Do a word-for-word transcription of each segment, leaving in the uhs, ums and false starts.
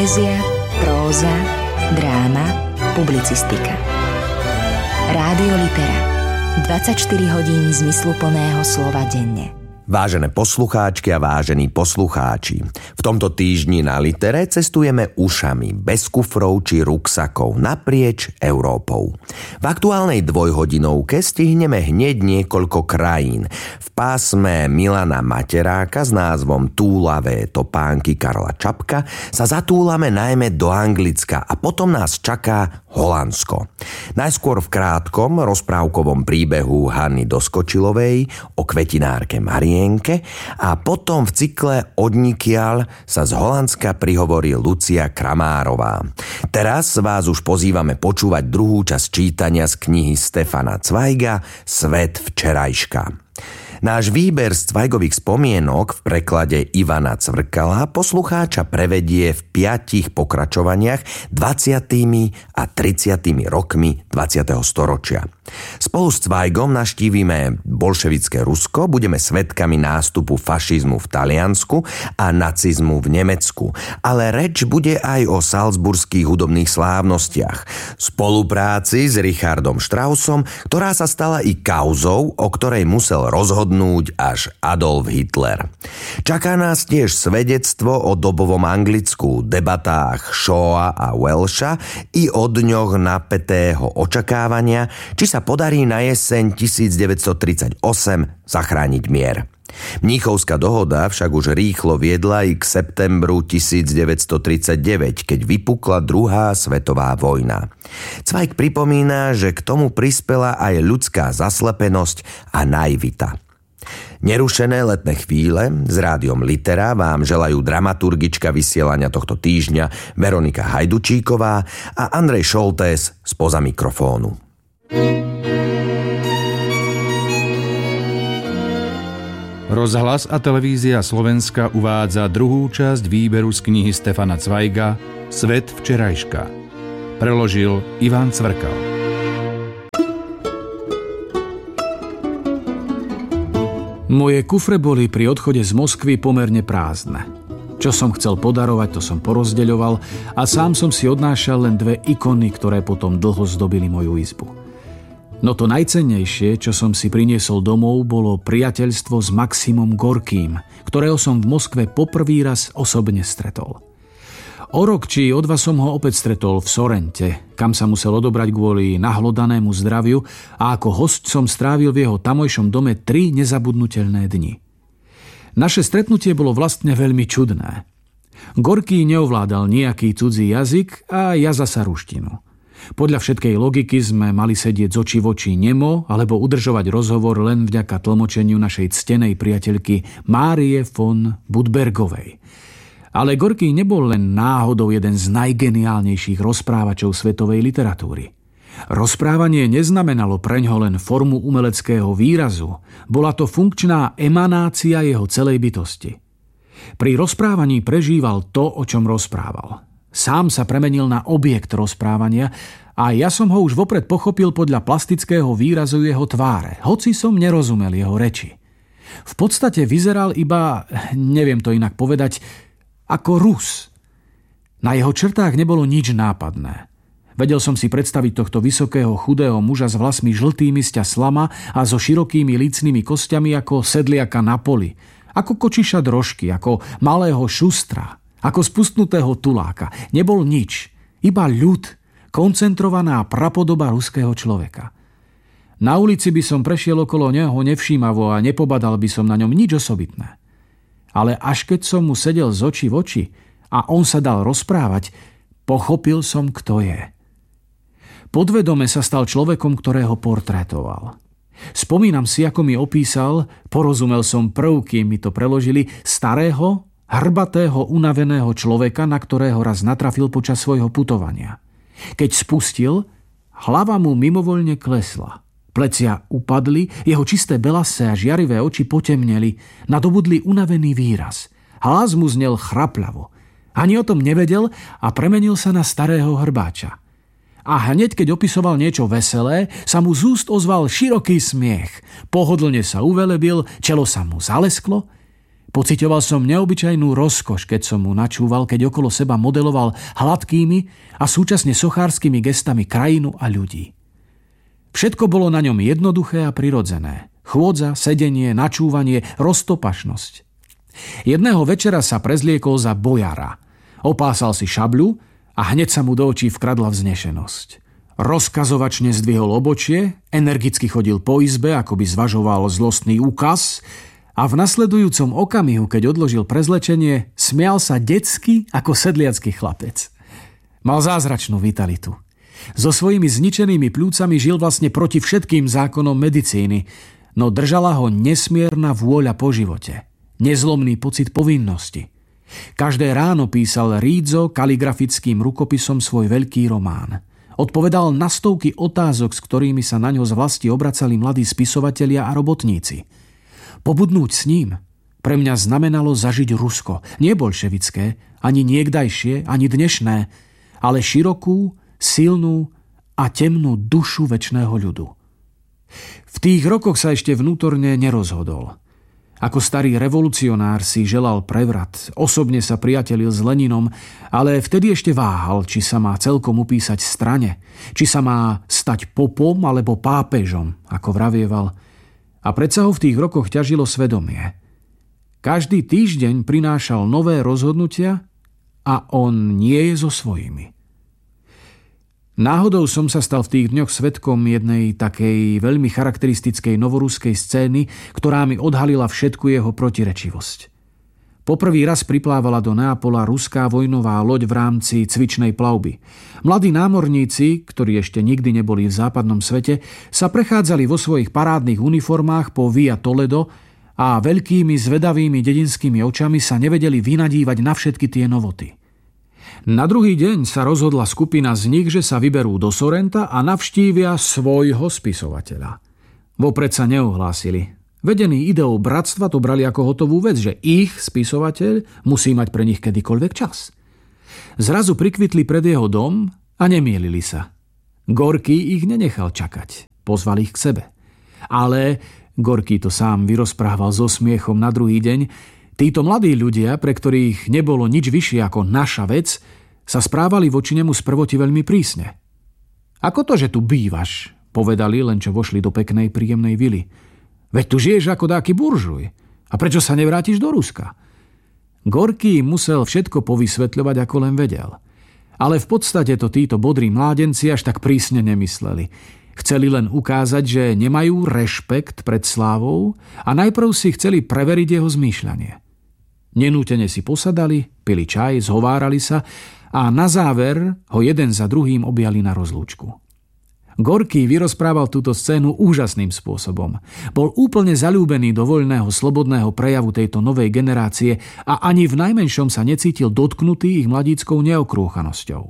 Poézia, próza, dráma, publicistika. Rádio Litera. dvadsaťštyri hodín zmysluplného slova denne. Vážené poslucháčky a vážení poslucháči, v tomto týždni na Litere cestujeme ušami, bez kufrov či ruksakov, naprieč Európou. V aktuálnej dvojhodinovke stihneme hneď niekoľko krajín. V pásme Milana Materáka s názvom Túlavé topánky Karla Čapka sa zatúlame najmä do Anglicka a potom nás čaká Holandsko. Najskôr v krátkom rozprávkovom príbehu Hany Doskočilovej o kvetinárke Marienke a potom v cykle Odnikiaľ sa z Holandska prihovorí Lucia Kramárová. Teraz vás už pozývame počúvať druhú časť čítania z knihy Stefana Zweiga Svet včerajška. Náš výber z Zweigových spomienok v preklade Ivana Cvrkala poslucháča prevedie v piatich pokračovaniach dvadsiatymi a tridsiatymi rokmi dvadsiateho storočia. Spolu s Zweigom navštívime bolševické Rusko, budeme svedkami nástupu fašizmu v Taliansku a nacizmu v Nemecku, ale reč bude aj o salzburských hudobných slávnostiach, spolupráci s Richardom Straussom, ktorá sa stala i kauzou, o ktorej musel rozhodnúť až Adolf Hitler. Čaká nás tiež svedectvo o dobovom Anglicku, debatách Shawa a Welsha i o dňoch napätého očakávania, či sa podarí na jeseň devätnásťtridsaťosem zachrániť mier. Mníchovská dohoda však už rýchlo viedla i k septembru devätnásťtridsaťdeväť, keď vypukla druhá svetová vojna. Zweig pripomína, že k tomu prispela aj ľudská zaslepenosť a naivita. Nerušené letné chvíle s rádiom Litera vám želajú dramaturgička vysielania tohto týždňa Veronika Hajdučíková a Andrej Šoltés spoza mikrofónu. Rozhlas a televízia Slovenska uvádza druhú časť výberu z knihy Stefana Zweiga Svet včerajška. Preložil Ivan Cvrkal. Moje kufre boli pri odchode z Moskvy pomerne prázdne. Čo som chcel podarovať, to som porozdeľoval a sám som si odnášal len dve ikony, ktoré potom dlho zdobili moju izbu. No to najcennejšie, čo som si priniesol domov, bolo priateľstvo s Maximom Gorkým, ktorého som v Moskve poprvý raz osobne stretol. O rok či o dva som ho opäť stretol v Sorente, kam sa musel odobrať kvôli nahlodanému zdraviu a ako hosť som strávil v jeho tamojšom dome tri nezabudnutelné dni. Naše stretnutie bolo vlastne veľmi čudné. Gorký neovládal nejaký cudzí jazyk a ja zasa ruštinu. Podľa všetkej logiky sme mali sedieť z očí v oči nemo alebo udržovať rozhovor len vďaka tlmočeniu našej ctenej priateľky Márie von Budbergovej. Ale Gorký nebol len náhodou jeden z najgeniálnejších rozprávačov svetovej literatúry. Rozprávanie neznamenalo preňho len formu umeleckého výrazu, bola to funkčná emanácia jeho celej bytosti. Pri rozprávaní prežíval to, o čom rozprával. Sám sa premenil na objekt rozprávania a ja som ho už vopred pochopil podľa plastického výrazu jeho tváre, hoci som nerozumel jeho reči. V podstate vyzeral iba, neviem to inak povedať, ako Rus. Na jeho črtách nebolo nič nápadné. Vedel som si predstaviť tohto vysokého, chudého muža s vlasmi žltými sťa slama a so širokými lícnymi kostiami ako sedliaka na poli, ako kočiša drožky, ako malého šustra, ako spustnutého tuláka. Nebol nič, iba ľud, koncentrovaná prapodoba ruského človeka. Na ulici by som prešiel okolo neho nevšímavo a nepobadal by som na ňom nič osobitné. Ale až keď som mu sedel z očí v oči a on sa dal rozprávať, pochopil som, kto je. Podvedome sa stal človekom, ktorého portrétoval. Spomínam si, ako mi opísal, porozumel som prv, kým mi to preložili, starého, hrbatého, unaveného človeka, na ktorého raz natrafil počas svojho putovania. Keď spustil, hlava mu mimovoľne klesla. Plecia upadli, jeho čisté belasé a žiarivé oči potemneli, nadobudli unavený výraz. Hlas mu znel chrapľavo. Ani o tom nevedel a premenil sa na starého hrbáča. A hneď, keď opisoval niečo veselé, sa mu z úst ozval široký smiech. Pohodlne sa uvelebil, čelo sa mu zalesklo. Pociťoval som neobyčajnú rozkoš, keď som mu načúval, keď okolo seba modeloval hladkými a súčasne sochárskymi gestami krajinu a ľudí. Všetko bolo na ňom jednoduché a prirodzené. Chôdza, sedenie, načúvanie, roztopašnosť. Jedného večera sa prezliekol za bojara. Opásal si šabľu a hneď sa mu do očí vkradla vznešenosť. Rozkazovačne zdvihol obočie, energicky chodil po izbe, ako by zvažoval zlostný úkaz a v nasledujúcom okamihu, keď odložil prezlečenie, smial sa detsky ako sedliacky chlapec. Mal zázračnú vitalitu. So svojimi zničenými pľúcami žil vlastne proti všetkým zákonom medicíny, no držala ho nesmierna vôľa po živote, nezlomný pocit povinnosti. Každé ráno písal rídzo kaligrafickým rukopisom svoj veľký román. Odpovedal na stovky otázok, s ktorými sa na ňo z vlasti obracali mladí spisovatelia a robotníci. Pobudnúť s ním pre mňa znamenalo zažiť Rusko, nie bolševické, ani niekdajšie, ani dnešné, ale širokú, silnú a temnú dušu večného ľudu. V tých rokoch sa ešte vnútorne nerozhodol. Ako starý revolucionár si želal prevrat, osobne sa priatelil s Leninom, ale vtedy ešte váhal, či sa má celkom upísať strane, či sa má stať popom alebo pápežom, ako vravieval. A predsa ho v tých rokoch ťažilo svedomie. Každý týždeň prinášal nové rozhodnutia a on nie je so svojimi. Náhodou som sa stal v tých dňoch svedkom jednej takej veľmi charakteristickej novoruskej scény, ktorá mi odhalila všetku jeho protirečivosť. Poprvý raz priplávala do Neapola ruská vojnová loď v rámci cvičnej plavby. Mladí námorníci, ktorí ešte nikdy neboli v západnom svete, sa prechádzali vo svojich parádnych uniformách po Via Toledo a veľkými zvedavými dedinskými očami sa nevedeli vynadívať na všetky tie novoty. Na druhý deň sa rozhodla skupina z nich, že sa vyberú do Sorrenta a navštívia svojho spisovateľa. Vopred sa neohlásili. Vedení ideou bratstva to brali ako hotovú vec, že ich spisovateľ musí mať pre nich kedykoľvek čas. Zrazu prikvitli pred jeho dom a nemielili sa. Gorký ich nenechal čakať. Pozval ich k sebe. Ale Gorký to sám vyrozprával so smiechom na druhý deň. Títo mladí ľudia, pre ktorých nebolo nič vyššie ako naša vec, sa správali voči nemu sprvoti veľmi prísne. Ako to, že tu bývaš? Povedali, len čo vošli do peknej, príjemnej vily. Veď tu žiješ ako dáky buržuj. A prečo sa nevrátiš do Ruska? Gorký musel všetko povysvetľovať, ako len vedel. Ale v podstate to títo bodrí mládenci až tak prísne nemysleli. Chceli len ukázať, že nemajú rešpekt pred slávou a najprv si chceli preveriť jeho zmýšľanie. Nenútene si posadali, pili čaj, zhovárali sa a na záver ho jeden za druhým objali na rozlúčku. Gorký vyrozprával túto scénu úžasným spôsobom. Bol úplne zaľúbený do voľného, slobodného prejavu tejto novej generácie a ani v najmenšom sa necítil dotknutý ich mladíckou neokrúchanosťou.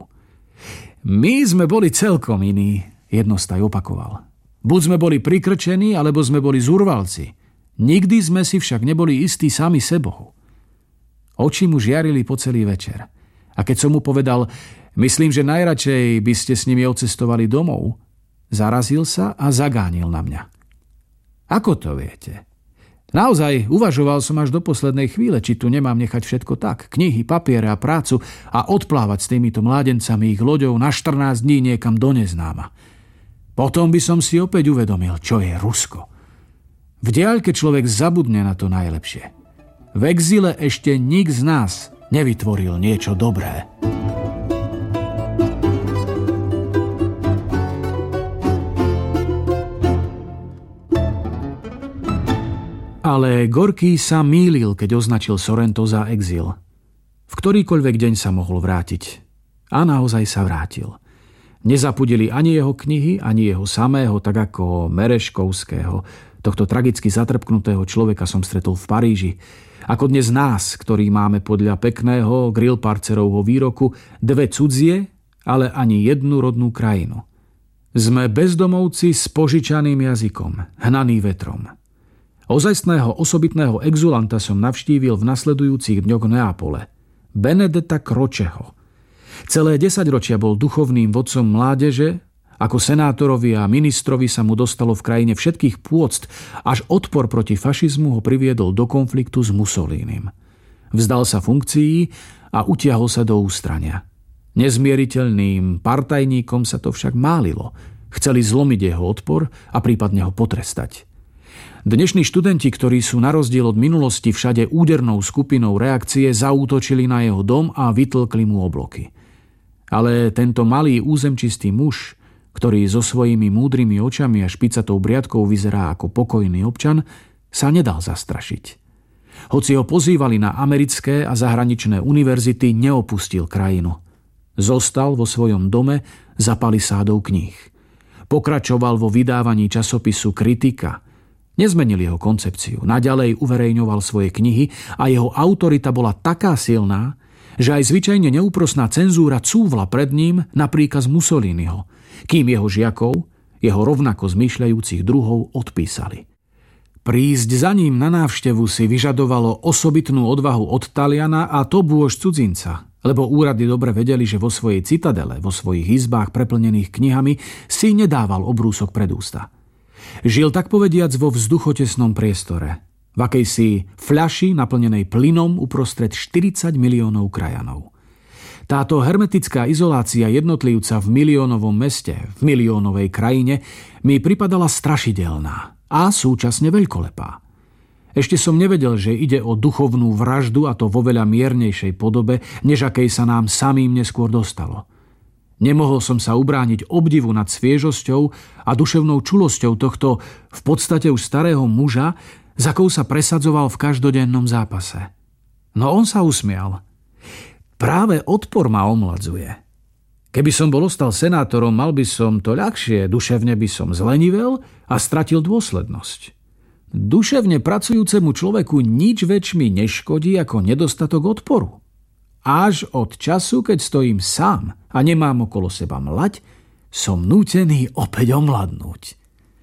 My sme boli celkom iní, jednostaj opakoval. Buď sme boli prikrčení, alebo sme boli zurvalci. Nikdy sme si však neboli istí sami sebou. Oči mu žiarili po celý večer. A keď som mu povedal, myslím, že najradšej by ste s nimi odcestovali domov, zarazil sa a zagánil na mňa. Ako to viete? Naozaj uvažoval som až do poslednej chvíle, či tu nemám nechať všetko tak, knihy, papiere a prácu a odplávať s týmito mládencami ich loďou na štrnásť dní niekam do neznáma. Potom by som si opäť uvedomil, čo je Rusko. V diaľke človek zabudne na to najlepšie. V exíle ešte nik z nás nevytvoril niečo dobré. Ale Gorký sa mýlil, keď označil Sorrento za exil. V ktorýkoľvek deň sa mohol vrátiť. A naozaj sa vrátil. Nezapudili ani jeho knihy, ani jeho samého, tak ako Mereškovského. Tohto tragicky zatrpknutého človeka som stretol v Paríži. Ako dnes nás, ktorí máme podľa pekného Grillparcerovho výroku dve cudzie, ale ani jednu rodnú krajinu. Sme bezdomovci s požičaným jazykom, hnaný vetrom. Ozajstného osobitného exulanta som navštívil v nasledujúcich dňoch v Neapole. Benedetta Croceho. Celé desaťročia bol duchovným vodcom mládeže Ako senátorovi a ministrovi sa mu dostalo v krajine všetkých pôct, až odpor proti fašizmu ho priviedol do konfliktu s Mussolinim. Vzdal sa funkcií a utiahol sa do ústrania. Nezmieriteľným partajníkom sa to však málilo. Chceli zlomiť jeho odpor a prípadne ho potrestať. Dnešní študenti, ktorí sú na rozdiel od minulosti všade údernou skupinou reakcie, zaútočili na jeho dom a vytlkli mu obloky. Ale tento malý územčistý muž, ktorý so svojimi múdrymi očami a špicatou briadkou vyzerá ako pokojný občan, sa nedal zastrašiť. Hoci ho pozývali na americké a zahraničné univerzity, neopustil krajinu. Zostal vo svojom dome za palisádou kníh. Pokračoval vo vydávaní časopisu Kritika. Nezmenil jeho koncepciu, naďalej uverejňoval svoje knihy a jeho autorita bola taká silná, že aj zvyčajne neúprosná cenzúra cúvla pred ním na príkaz Mussoliniho, kým jeho žiakov, jeho rovnako zmýšľajúcich druhov odpísali. Prísť za ním na návštevu si vyžadovalo osobitnú odvahu od Taliana a to bôž cudzinca, lebo úrady dobre vedeli, že vo svojej citadele, vo svojich izbách preplnených knihami si nedával obrúsok pred ústa. Žil tak povediac vo vzduchotesnom priestore, v akejsi fľaši naplnenej plynom uprostred štyridsať miliónov krajanov. Táto hermetická izolácia jednotlivca v miliónovom meste, v miliónovej krajine, mi pripadala strašidelná a súčasne veľkolepá. Ešte som nevedel, že ide o duchovnú vraždu, a to vo veľa miernejšej podobe, než akej sa nám samým neskôr dostalo. Nemohol som sa ubrániť obdivu nad sviežosťou a duševnou čulosťou tohto v podstate už starého muža, za akou sa presadzoval v každodennom zápase. No on sa usmial. Práve odpor ma omladzuje. Keby som bol ostal senátorom, mal by som to ľahšie, duševne by som zlenivel a stratil dôslednosť. Duševne pracujúcemu človeku nič väčšmi neškodí ako nedostatok odporu. Až od času, keď stojím sám a nemám okolo seba mlať, som nútený opäť omladnúť.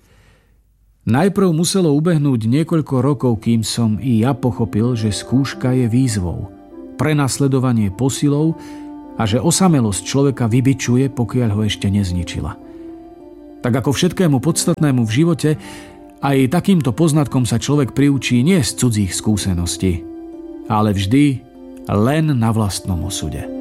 Najprv muselo ubehnúť niekoľko rokov, kým som i ja pochopil, že skúška je výzvou, prenasledovanie posilou a že osamelosť človeka vybičuje, pokiaľ ho ešte nezničila. Tak ako všetkému podstatnému v živote, aj takýmto poznatkom sa človek priučí nie z cudzích skúseností, ale vždy len na vlastnom osude.